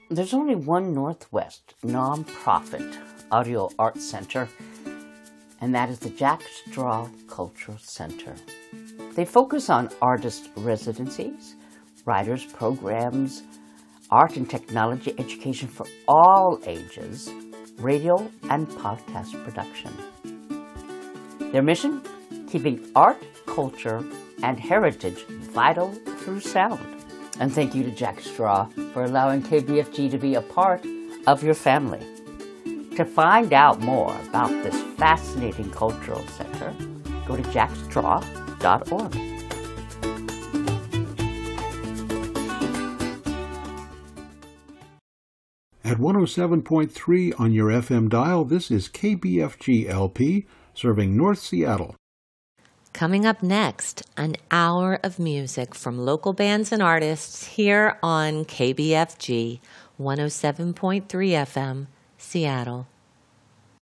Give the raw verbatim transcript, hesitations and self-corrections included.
There's only one Northwest nonprofit audio arts center, and that is the Jack Straw Cultural Center. They focus on artist residencies, writers programs, art and technology education for all ages, radio and podcast production. Their mission? Keeping art, culture, and heritage vital through sound. And thank you to Jack Straw for allowing K B F G to be a part of your family. To find out more about this fascinating cultural center, go to jack straw dot org. At one oh seven point three on your F M dial, this is K B F G L P, serving North Seattle. Coming up next, an hour of music from local bands and artists here on K B F G one oh seven point three F M, Seattle.